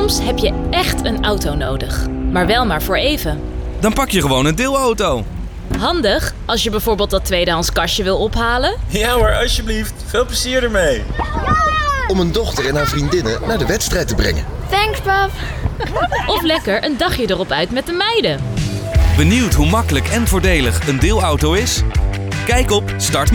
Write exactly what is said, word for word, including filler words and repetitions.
Soms heb je echt een auto nodig, maar wel maar voor even. Dan pak je gewoon een deelauto. Handig als je bijvoorbeeld dat tweedehands kastje wil ophalen. Ja hoor, alsjeblieft. Veel plezier ermee. Om een dochter en haar vriendinnen naar de wedstrijd te brengen. Thanks, pap. Of lekker een dagje erop uit met de meiden. Benieuwd hoe makkelijk en voordelig een deelauto is? Kijk op start